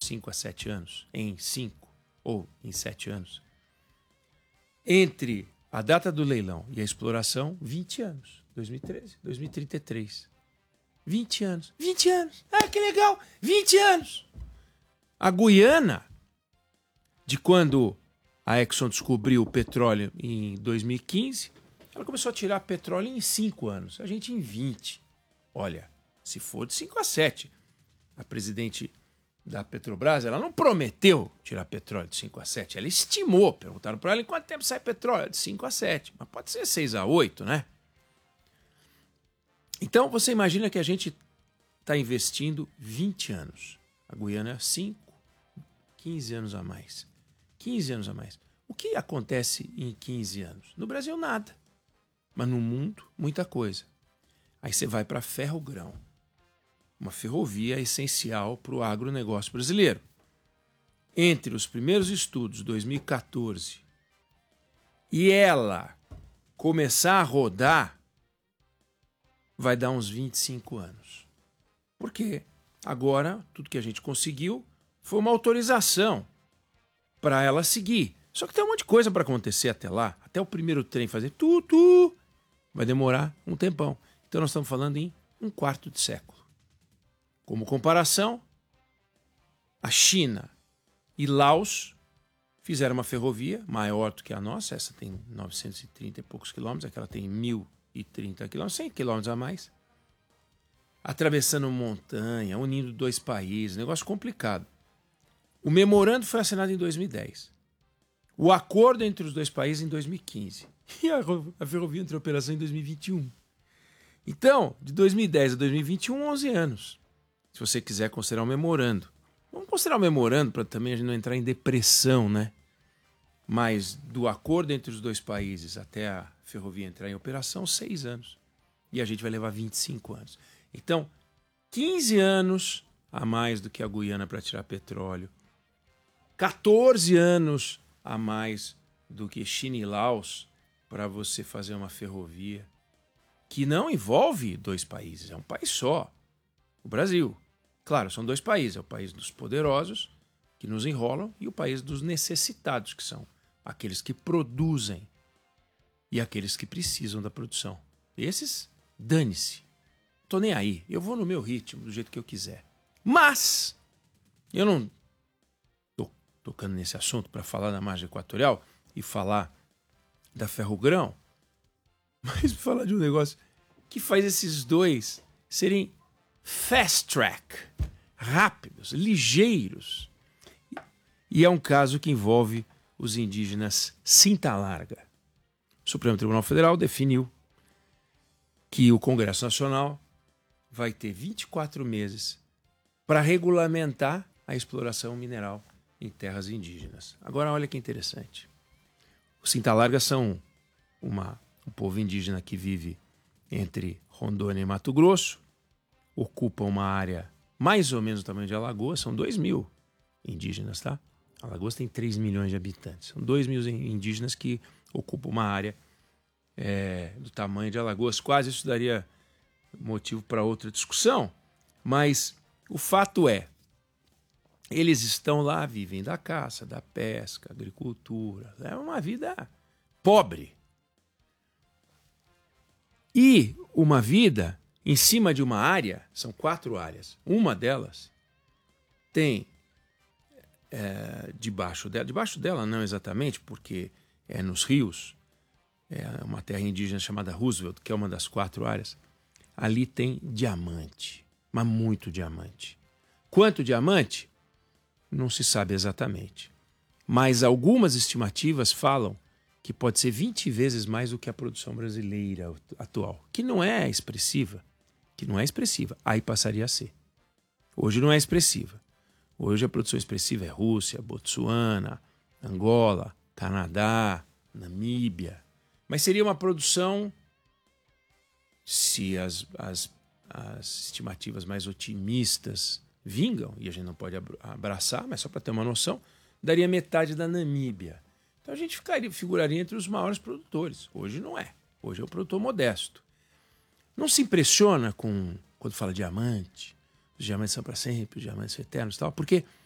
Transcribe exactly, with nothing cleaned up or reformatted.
cinco a sete anos, em cinco ou em sete anos. Entre a data do leilão e a exploração, vinte anos. dois mil e treze, dois mil e trinta e três. vinte anos. vinte anos. Ah, que legal. vinte anos. A Guiana, de quando a Exxon descobriu o petróleo em dois mil e quinze, ela começou a tirar petróleo em cinco anos. A gente em vinte. Olha, se for de cinco a sete. A presidente da Petrobras, ela não prometeu tirar petróleo de cinco a sete, ela estimou. Perguntaram para ela em quanto tempo sai petróleo? De cinco a sete, mas pode ser seis a oito, né? Então, você imagina que a gente está investindo vinte anos. A Guiana é cinco, quinze anos a mais. quinze anos a mais. O que acontece em quinze anos? No Brasil, nada. Mas no mundo, muita coisa. Aí você vai para ferro-grão. Uma ferrovia essencial para o agronegócio brasileiro. Entre os primeiros estudos, dois mil e quatorze, e ela começar a rodar, vai dar uns vinte e cinco anos. Porque agora, tudo que a gente conseguiu foi uma autorização para ela seguir. Só que tem um monte de coisa para acontecer até lá. Até o primeiro trem fazer tu-tu, vai demorar um tempão. Então nós estamos falando em um quarto de século. Como comparação, a China e Laos fizeram uma ferrovia maior do que a nossa. Essa tem novecentos e trinta e poucos quilômetros, aquela tem mil e trinta quilômetros, cem quilômetros a mais. Atravessando montanha, unindo dois países, negócio complicado. O memorando foi assinado em dois mil e dez. O acordo entre os dois países em dois mil e quinze. E a, a ferrovia entrou em operação em dois mil e vinte e um. Então, de dois mil e dez a dois mil e vinte e um, onze anos. Se você quiser considerar um memorando. Vamos considerar um memorando para também a gente não entrar em depressão, né? Mas do acordo entre os dois países até a ferrovia entrar em operação, seis anos. E a gente vai levar vinte e cinco anos. Então, quinze anos a mais do que a Guiana para tirar petróleo. quatorze anos a mais do que China e Laos para você fazer uma ferrovia que não envolve dois países, é um país só, o Brasil. Claro, são dois países, é o país dos poderosos, que nos enrolam, e o país dos necessitados, que são aqueles que produzem e aqueles que precisam da produção. Esses, dane-se. Tô nem aí, eu vou no meu ritmo, do jeito que eu quiser. Mas, eu não tô tocando nesse assunto para falar da margem equatorial e falar da ferrogrão, mas falar de um negócio que faz esses dois serem fast track, rápidos, ligeiros. E é um caso que envolve os indígenas Cinta Larga. O Supremo Tribunal Federal definiu que o Congresso Nacional vai ter vinte e quatro meses para regulamentar a exploração mineral em terras indígenas. Agora, olha que interessante. Os Cinta Larga são uma, um povo indígena que vive entre Rondônia e Mato Grosso, ocupam uma área mais ou menos do tamanho de Alagoas, são dois mil indígenas, tá? Alagoas tem três milhões de habitantes. São dois mil indígenas que ocupam uma área é, do tamanho de Alagoas. Quase isso daria motivo para outra discussão, mas o fato é, eles estão lá, vivem da caça, da pesca, agricultura. É uma vida pobre. E uma vida em cima de uma área, são quatro áreas. Uma delas tem é, debaixo dela, debaixo dela não exatamente, porque é nos rios, é uma terra indígena chamada Roosevelt, que é uma das quatro áreas. Ali tem diamante, mas muito diamante. Quanto diamante? Não se sabe exatamente. Mas algumas estimativas falam que pode ser vinte vezes mais do que a produção brasileira atual, que não é expressiva, que não é expressiva, aí passaria a ser. Hoje não é expressiva. Hoje a produção expressiva é Rússia, Botsuana, Angola, Canadá, Namíbia. Mas seria uma produção, se as, as, as estimativas mais otimistas vingam, e a gente não pode abraçar, mas só para ter uma noção, daria metade da Namíbia. Então a gente ficaria, figuraria entre os maiores produtores. Hoje não é. Hoje é um produtor modesto. Não se impressiona com quando fala diamante, os diamantes são para sempre, os diamantes são eternos e tal, porque